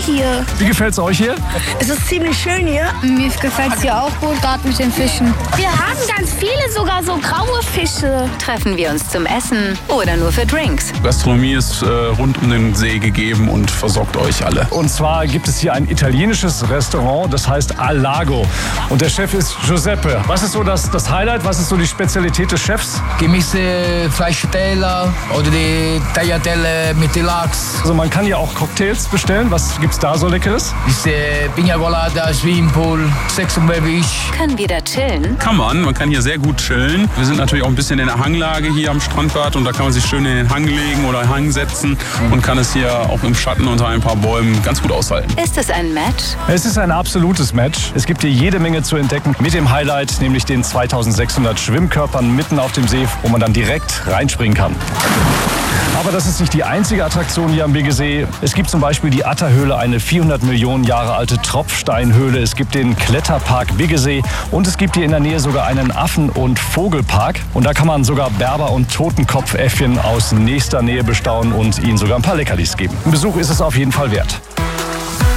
hier. Wie gefällt's euch hier? Es ist ziemlich schön hier. Mir gefällt es hier auch gut, gerade mit den Fischen. Wir haben ganz viele, sogar so graue Fische. Treffen wir uns zum Essen oder nur für Drinks? Gastronomie ist rund um den See gegeben und versorgt euch alle. Und zwar gibt es hier ein italienisches Restaurant, das heißt Al Lago. Und der Chef ist Giuseppe. Was ist so das Highlight? Was ist so die Spezialität des Chefs? Gemüse, Fleischteller oder die Tagliatelle mit Lachs. Also man kann hier auch Cocktails bestellen. Was gibt's da so Leckeres? Diese Pina Colada, Swimmingpool, Sex und Beach. Können wir da chillen? Kann man kann hier sehr gut chillen. Wir sind natürlich auch ein bisschen in der Hanglage hier am Strandbad und da kann man sich schön in den Hang legen oder Hang setzen und kann es hier auch im Schatten unter ein paar Bäumen ganz gut aushalten. Ist es ein Match? Es ist ein absolutes Match. Es gibt hier jede Menge zu entdecken mit dem Highlight, nämlich den 2600 Schwimmkörpern mitten auf dem See, wo man dann direkt reinspringen kann. Aber das ist nicht die einzige Attraktion hier am Biggesee. Es gibt zum Beispiel die Atta-Höhle, eine 400 Millionen Jahre alte Tropfsteinhöhle. Es gibt den Kletterpark Biggesee und es gibt hier in der Nähe sogar einen Affen- und Vogelpark. Und da kann man sogar Berber- und Totenkopfäffchen aus nächster Nähe bestaunen und ihnen sogar ein paar Leckerlis geben. Ein Besuch ist es auf jeden Fall wert.